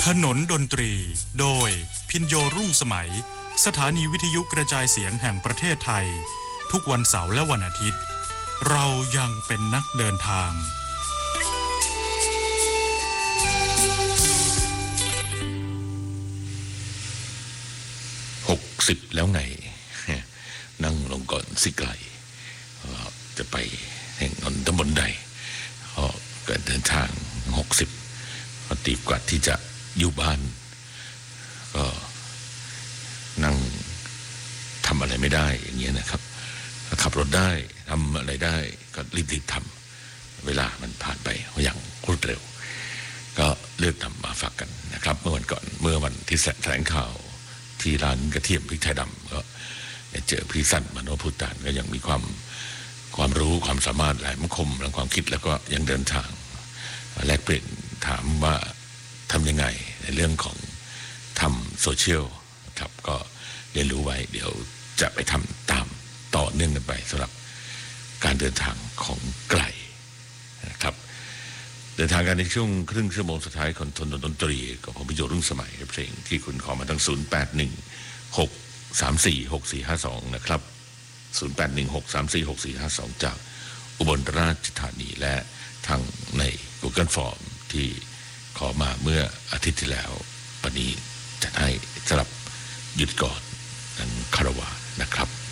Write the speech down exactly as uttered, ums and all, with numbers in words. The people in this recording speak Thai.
ถนนดนตรีโดยพิญโยรุ่งสมัยสถานีวิทยุกระจายเสียงแห่งประเทศไทยทุกวันเสาร์และวันอาทิตย์เรายังเป็นนักเดินทางหกสิบแล้วไงนั่งลงก่อนสิไกลจะไปแห่งนนทบนใดก็เดินทางหกสิบตีกว่าที่จะอยู่บ้านก็นั่งทำอะไรไม่ได้อย่างเงี้ยนะครับขับรถได้ทำอะไรได้ก็รีบๆทำเวลามันผ่านไปอย่างรวดเร็วก็เลือกทำมาฝากกันนะครับเมื่อวันก่อนเมื่อวันที่แถลงข่าวที่ร้านกระเทียมพริกไทยดำก็เจอพี่สั้นมโนพุตานก็ยังมีความความรู้ความสามารถหลายมุมคมและความคิดแล้วก็ยังเดินทางแลกเปลี่ยนถามว่าทำยังไงในเรื่องของทำโซเชียลครับก็เรียนรู้ไว้เดี๋ยวจะไปทำตามต่อเนื่องกันไปสำหรับการเดินทางของไกลนะครับเดินทางกันในช่วงครึ่งชั่วโมงสุดท้ายของทนดนตรีกับผมพิโยรุ่งสมัยเพลงที่คุณขอมาทั้งศูนย์แปดหนึ่งหกสามสี่หกสี่ห้าสองนะครับศูนย์แปดหนึ่งหกสามสี่หกสี่ห้าสองจากอุบลราชธานีและทางใน Google Form ที่ขอมาเมื่ออาทิตย์ที่แล้ววันนี้จะให้สำหรับหยุดก่อนนั้นคารวะนะครับ